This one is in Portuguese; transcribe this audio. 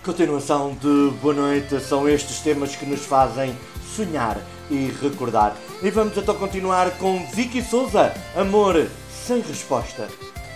Continuação de Boa Noite, são estes temas que nos fazem sonhar e recordar. E vamos então continuar com Vicky Souza, Amor Sem Resposta.